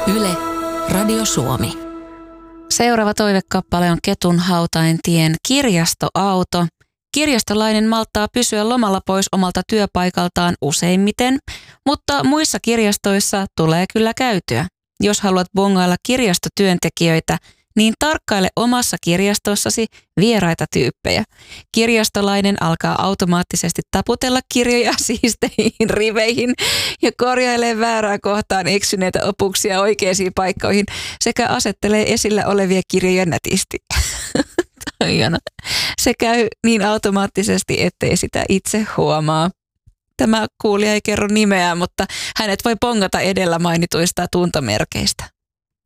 Yle, Radio Suomi. Seuraava toivekappale on Ketun Hautaintien kirjastoauto. Kirjastolainen malttaa pysyä lomalla pois omalta työpaikaltaan useimmiten, mutta muissa kirjastoissa tulee kyllä käytyä. Jos haluat bongailla kirjastotyöntekijöitä, niin tarkkaile omassa kirjastossasi vieraita tyyppejä. Kirjastolainen alkaa automaattisesti taputella kirjoja siisteihin riveihin ja korjailee väärään kohtaan eksyneitä opuksia oikeisiin paikkoihin sekä asettelee esillä olevia kirjoja nätisti. Se käy niin automaattisesti, ettei sitä itse huomaa. Tämä kuulija ei kerro nimeä, mutta hänet voi bongata edellä mainituista tuntomerkeistä.